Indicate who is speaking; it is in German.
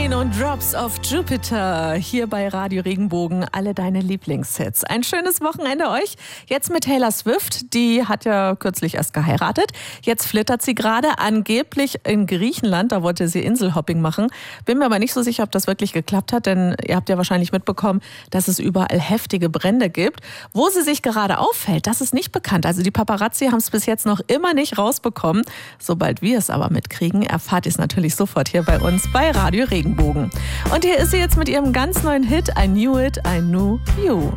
Speaker 1: Rain und Drops of Jupiter hier bei Radio Regenbogen, alle deine Lieblingshits. Ein schönes Wochenende euch. Jetzt mit Taylor Swift, die hat ja kürzlich erst geheiratet. Jetzt flittert sie gerade angeblich in Griechenland, da wollte sie Inselhopping machen. Bin mir aber nicht so sicher, ob das wirklich geklappt hat, denn ihr habt ja wahrscheinlich mitbekommen, dass es überall heftige Brände gibt. Wo sie sich gerade aufhält, das ist nicht bekannt. Also die Paparazzi haben es bis jetzt noch immer nicht rausbekommen. Sobald wir es aber mitkriegen, erfahrt ihr es natürlich sofort hier bei uns bei Radio Regenbogen. Und hier ist sie jetzt mit ihrem ganz neuen Hit I Knew It, I Knew You.